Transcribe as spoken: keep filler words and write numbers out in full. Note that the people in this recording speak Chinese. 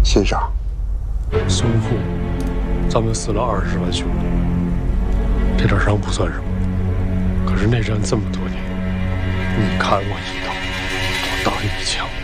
先生， 淞沪，咱们死了二十万兄弟，这点伤不算什么。可是内战这么多年，你砍我一刀，我挡你一枪。